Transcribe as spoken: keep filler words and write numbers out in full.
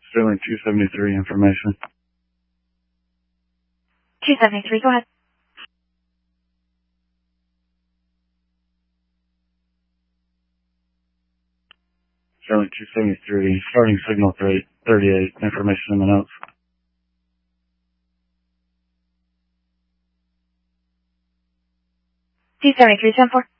Sterling two seventy-three, information. two seventy-three, go ahead. Sterling two seventy-three, starting signal thirty-eight, information in the notes. two seventy-three, ten four.